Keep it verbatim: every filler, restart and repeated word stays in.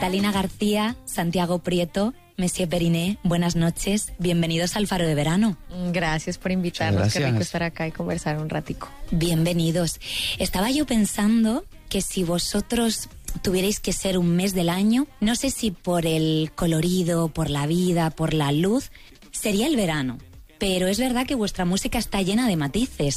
Catalina García, Santiago Prieto, Monsieur Periné, buenas noches, bienvenidos al Faro de Verano. Gracias por invitarnos, Gracias. qué rico estar acá y conversar un ratico. Bienvenidos. Estaba yo pensando que si vosotros tuvierais que ser un mes del año, no sé si por el colorido, por la vida, por la luz, sería el verano. Pero es verdad que vuestra música está llena de matices.